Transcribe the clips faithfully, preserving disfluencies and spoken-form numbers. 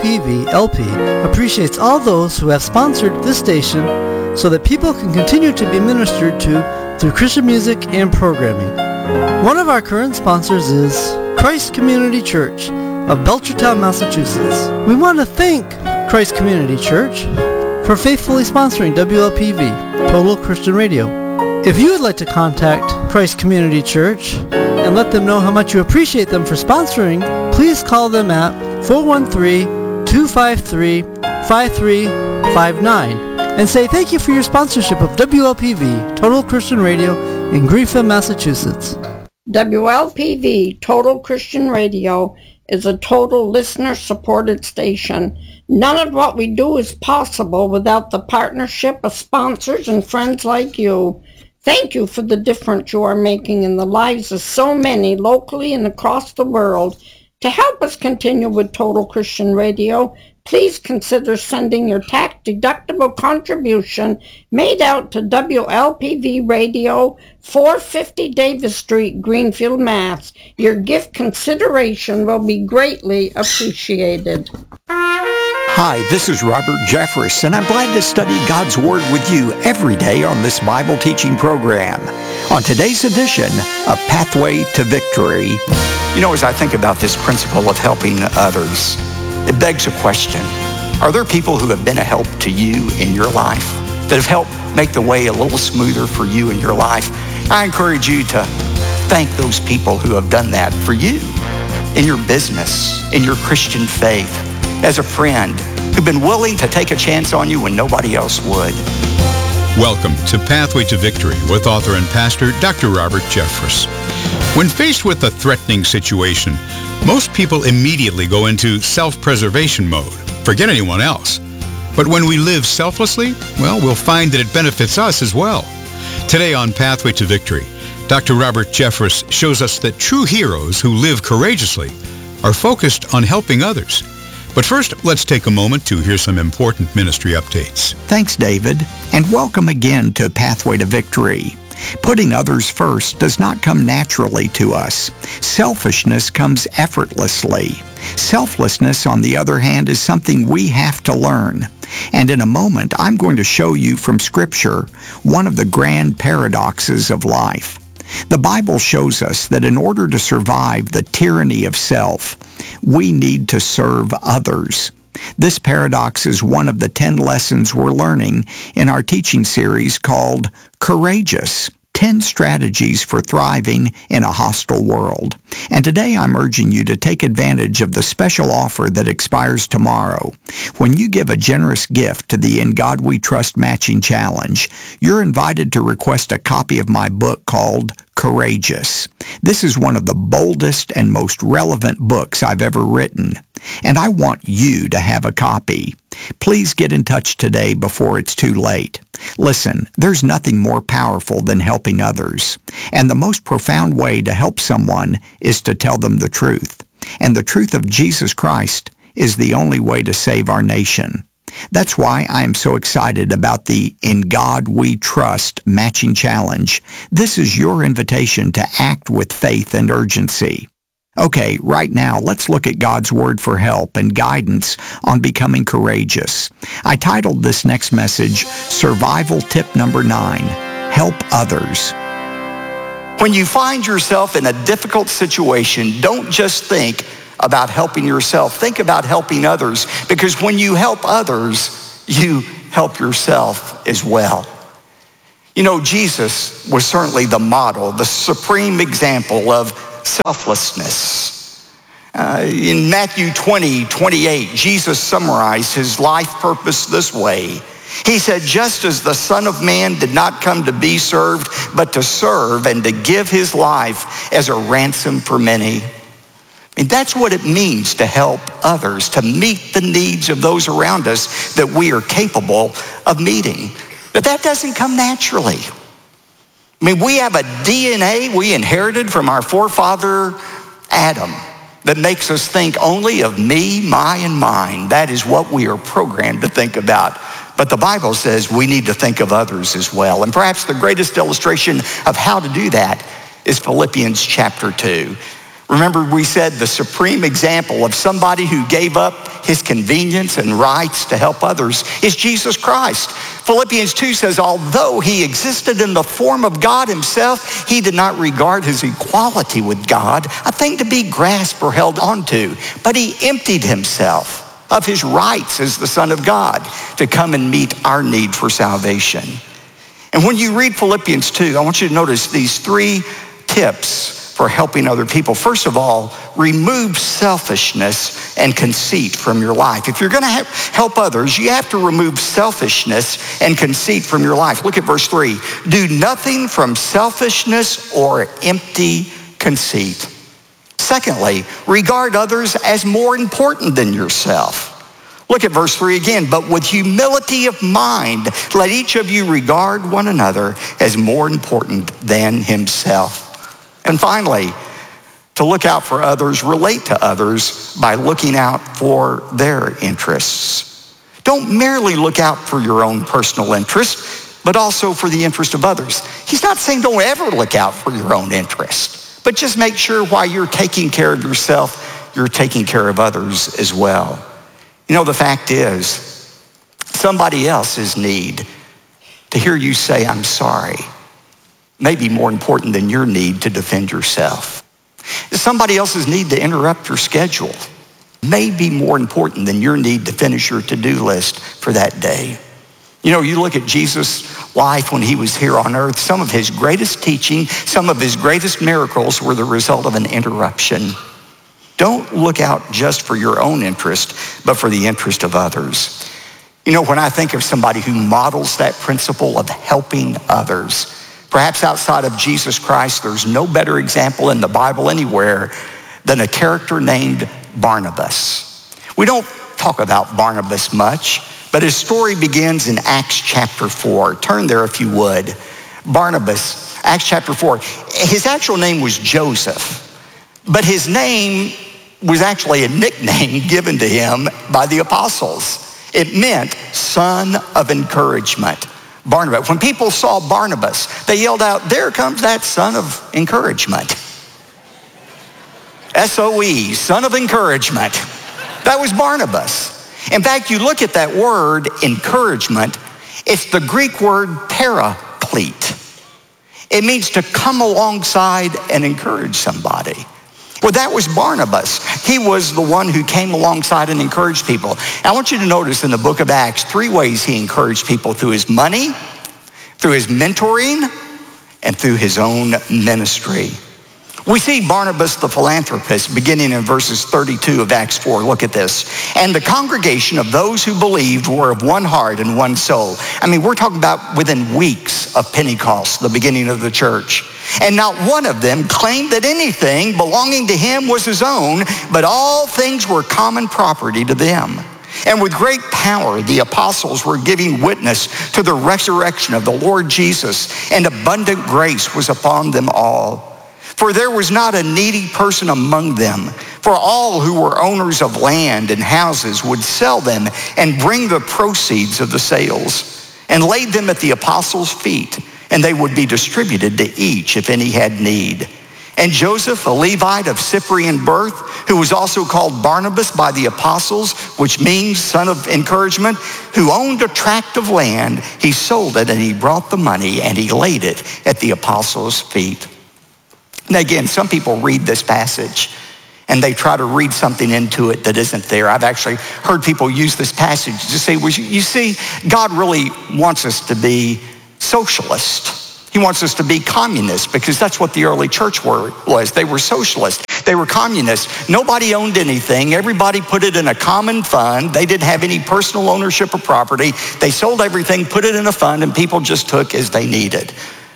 P V L P appreciates all those who have sponsored this station so that people can continue to be ministered to through Christian music and programming. One of our current sponsors is Christ Community Church of Belchertown, Massachusetts. We want to thank Christ Community Church for faithfully sponsoring W L P V, Total Christian Radio. If you would like to contact Christ Community Church and let them know how much you appreciate them for sponsoring, please call them at four one three, two five three, five three five nine and say thank you for your sponsorship of W L P V, Total Christian Radio in Greenfield, Massachusetts. W L P V, Total Christian Radio, is a total listener-supported station. None of what we do is possible without the partnership of sponsors and friends like you. Thank you for the difference you are making in the lives of so many locally and across the world. To help us continue with Total Christian Radio, please consider sending your tax-deductible contribution made out to W L P V Radio, four fifty Davis Street, Greenfield, Mass. Your gift consideration will be greatly appreciated. Hi, this is Robert Jeffress, and I'm glad to study God's Word with you every day on this Bible teaching program. On today's edition of Pathway to Victory. You know, as I think about this principle of helping others, it begs a question. Are there people who have been a help to you in your life, that have helped make the way a little smoother for you in your life? I encourage you to thank those people who have done that for you in your business, in your Christian faith, as a friend who've been willing to take a chance on you when nobody else would. Welcome to Pathway to Victory with author and pastor Doctor Robert Jeffress. When faced with a threatening situation, most people immediately go into self-preservation mode, forget anyone else. But when we live selflessly, well, we'll find that it benefits us as well. Today on Pathway to Victory, Doctor Robert Jeffress shows us that true heroes who live courageously are focused on helping others. But first, let's take a moment to hear some important ministry updates. Thanks, David, and welcome again to Pathway to Victory. Putting others first does not come naturally to us. Selfishness comes effortlessly. Selflessness, on the other hand, is something we have to learn. And in a moment, I'm going to show you from Scripture one of the grand paradoxes of life. The Bible shows us that in order to survive the tyranny of self, we need to serve others. This paradox is one of the ten lessons we're learning in our teaching series called Courageous, ten Strategies for Thriving in a Hostile World. And today I'm urging you to take advantage of the special offer that expires tomorrow. When you give a generous gift to the In God We Trust Matching Challenge, you're invited to request a copy of my book called Courageous. This is one of the boldest and most relevant books I've ever written, and I want you to have a copy. Please get in touch today before it's too late. Listen, there's nothing more powerful than helping others, and the most profound way to help someone is to tell them the truth, and the truth of Jesus Christ is the only way to save our nation. That's why I am so excited about the In God We Trust Matching Challenge. This is your invitation to act with faith and urgency. Okay, right now, let's look at God's Word for help and guidance on becoming courageous. I titled this next message, Survival Tip Number nine, Help Others. When you find yourself in a difficult situation, don't just think about helping yourself. Think about helping others, because when you help others, you help yourself as well. You know, Jesus was certainly the model, the supreme example of selflessness. Uh, in Matthew twenty, twenty-eight, Jesus summarized his life purpose this way. He said, just as the Son of Man did not come to be served, but to serve and to give his life as a ransom for many. And that's what it means to help others, to meet the needs of those around us that we are capable of meeting. But that doesn't come naturally. I mean, we have a D N A we inherited from our forefather Adam that makes us think only of me, my, and mine. That is what we are programmed to think about. But the Bible says we need to think of others as well. And perhaps the greatest illustration of how to do that is Philippians chapter two. Remember, we said the supreme example of somebody who gave up his convenience and rights to help others is Jesus Christ. Philippians two says, although he existed in the form of God himself, he did not regard his equality with God a thing to be grasped or held onto, but he emptied himself of his rights as the Son of God to come and meet our need for salvation. And when you read Philippians two, I want you to notice these three tips for helping other people. First of all, remove selfishness and conceit from your life. If you're going to help others, you have to remove selfishness and conceit from your life. Look at verse three. Do nothing from selfishness or empty conceit. Secondly, regard others as more important than yourself. Look at verse three again. But with humility of mind, let each of you regard one another as more important than himself. And finally, to look out for others, relate to others by looking out for their interests. Don't merely look out for your own personal interests, but also for the interest of others. He's not saying don't ever look out for your own interest, but just make sure while you're taking care of yourself, you're taking care of others as well. You know, the fact is, somebody else's need to hear you say, I'm sorry, may be more important than your need to defend yourself. Somebody else's need to interrupt your schedule may be more important than your need to finish your to-do list for that day. You know, you look at Jesus' life when he was here on earth, some of his greatest teaching, some of his greatest miracles were the result of an interruption. Don't look out just for your own interest, but for the interest of others. You know, when I think of somebody who models that principle of helping others, perhaps outside of Jesus Christ, there's no better example in the Bible anywhere than a character named Barnabas. We don't talk about Barnabas much, but his story begins in Acts chapter four. Turn there if you would. Barnabas, Acts chapter four. His actual name was Joseph, but his name was actually a nickname given to him by the apostles. It meant son of encouragement. Barnabas. When people saw Barnabas, they yelled out, there comes that son of encouragement. S O E, son of encouragement. That was Barnabas. In fact, you look at that word, encouragement, it's the Greek word paraclete. It means to come alongside and encourage somebody. Well, that was Barnabas. He was the one who came alongside and encouraged people. I want you to notice in the book of Acts, three ways he encouraged people: through his money, through his mentoring, and through his own ministry. We see Barnabas the philanthropist beginning in verses thirty-two of Acts four. Look at this. And the congregation of those who believed were of one heart and one soul. I mean, we're talking about within weeks of Pentecost, the beginning of the church. And not one of them claimed that anything belonging to him was his own, but all things were common property to them. And with great power, the apostles were giving witness to the resurrection of the Lord Jesus, and abundant grace was upon them all. For there was not a needy person among them, for all who were owners of land and houses would sell them and bring the proceeds of the sales and laid them at the apostles' feet, and they would be distributed to each if any had need. And Joseph, a Levite of Cyprian birth, who was also called Barnabas by the apostles, which means son of encouragement, who owned a tract of land, he sold it and he brought the money and he laid it at the apostles' feet. Now again, some people read this passage and they try to read something into it that isn't there. I've actually heard people use this passage to say, well, you see, God really wants us to be socialist. He wants us to be communist, because that's what the early church were, was. They were socialist. They were communists. Nobody owned anything. Everybody put it in a common fund. They didn't have any personal ownership of property. They sold everything, put it in a fund, and people just took as they needed.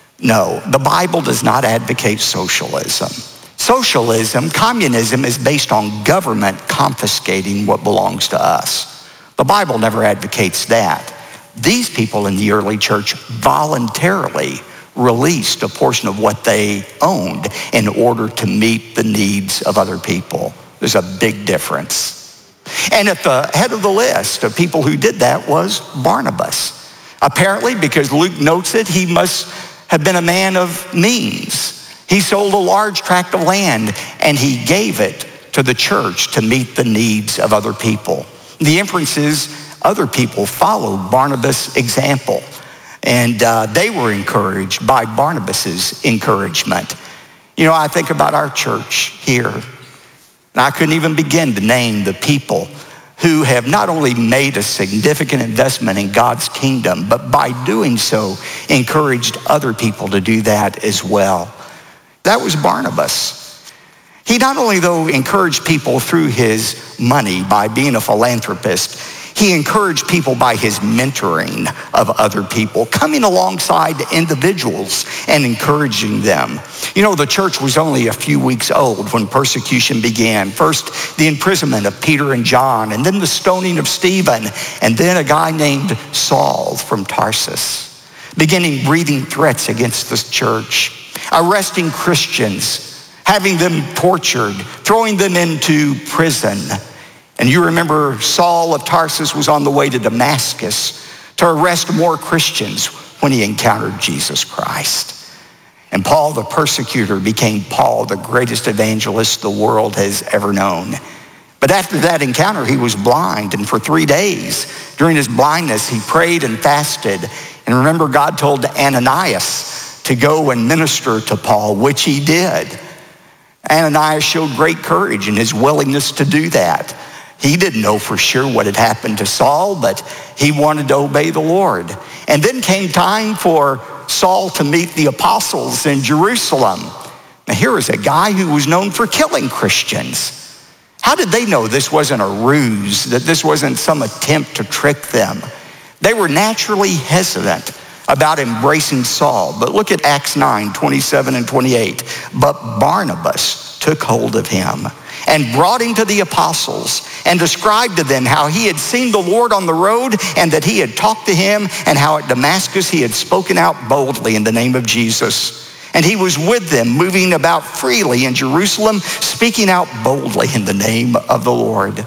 No, the Bible does not advocate socialism. Socialism, communism, is based on government confiscating what belongs to us. The Bible never advocates that. These people in the early church voluntarily released a portion of what they owned in order to meet the needs of other people. There's a big difference. And at the head of the list of people who did that was Barnabas. Apparently, because Luke notes it, he must have been a man of means. He sold a large tract of land, and he gave it to the church to meet the needs of other people. The inference is other people followed Barnabas' example, and uh, they were encouraged by Barnabas' encouragement. You know, I think about our church here, and I couldn't even begin to name the people who have not only made a significant investment in God's kingdom, but by doing so, encouraged other people to do that as well. That was Barnabas. He not only, though, encouraged people through his money by being a philanthropist, he encouraged people by his mentoring of other people, coming alongside individuals and encouraging them. You know, the church was only a few weeks old when persecution began. First, the imprisonment of Peter and John, and then the stoning of Stephen, and then a guy named Saul from Tarsus, beginning breathing threats against the church, arresting Christians, having them tortured, throwing them into prison. And you remember Saul of Tarsus was on the way to Damascus to arrest more Christians when he encountered Jesus Christ. And Paul the persecutor became Paul, the greatest evangelist the world has ever known. But after that encounter, he was blind, and for three days during his blindness, he prayed and fasted. And remember, God told Ananias to go and minister to Paul, which he did. Ananias showed great courage in his willingness to do that. He didn't know for sure what had happened to Saul, but he wanted to obey the Lord. And then came time for Saul to meet the apostles in Jerusalem. Now here is a guy who was known for killing Christians. How did they know this wasn't a ruse, that this wasn't some attempt to trick them? They were naturally hesitant about embracing Saul. But look at Acts nine, twenty-seven and twenty-eight. But Barnabas took hold of him and brought him to the apostles and described to them how he had seen the Lord on the road and that he had talked to him, and how at Damascus he had spoken out boldly in the name of Jesus. And he was with them, moving about freely in Jerusalem, speaking out boldly in the name of the Lord.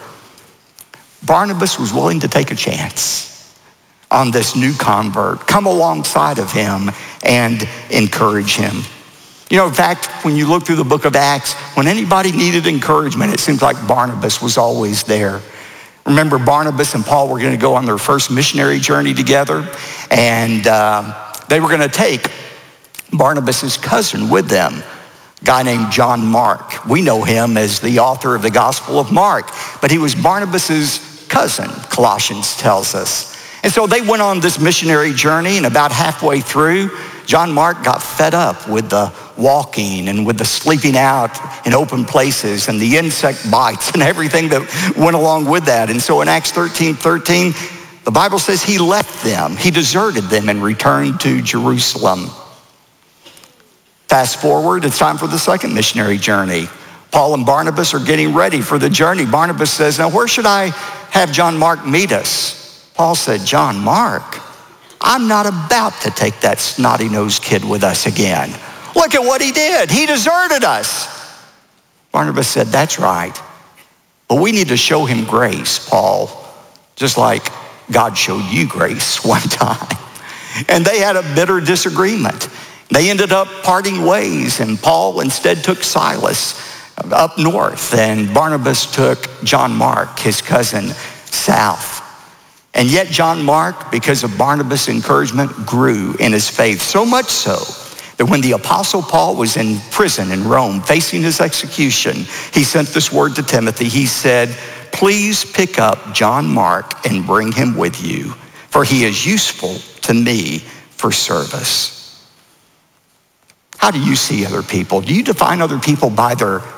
Barnabas was willing to take a chance on this new convert, come alongside of him and encourage him. You know, in fact, when you look through the book of Acts, when anybody needed encouragement, it seems like Barnabas was always there. Remember, Barnabas and Paul were going to go on their first missionary journey together, and uh, they were going to take Barnabas's cousin with them, a guy named John Mark. We know him as the author of the Gospel of Mark, but he was Barnabas's cousin, Colossians tells us. And so they went on this missionary journey, and about halfway through, John Mark got fed up with the walking and with the sleeping out in open places and the insect bites and everything that went along with that. And so in Acts thirteen thirteen, the Bible says he left them. He deserted them and returned to Jerusalem. Fast forward, it's time for the second missionary journey. Paul and Barnabas are getting ready for the journey. Barnabas says, now where should I have John Mark meet us? Paul said, John Mark, I'm not about to take that snotty-nosed kid with us again. Look at what he did. He deserted us. Barnabas said, that's right. But we need to show him grace, Paul, just like God showed you grace one time. And they had a bitter disagreement. They ended up parting ways, and Paul instead took Silas up north, and Barnabas took John Mark, his cousin, south. And yet John Mark, because of Barnabas' encouragement, grew in his faith, so much so that when the Apostle Paul was in prison in Rome facing his execution, he sent this word to Timothy. He said, please pick up John Mark and bring him with you, for he is useful to me for service. How do you see other people? Do you define other people by their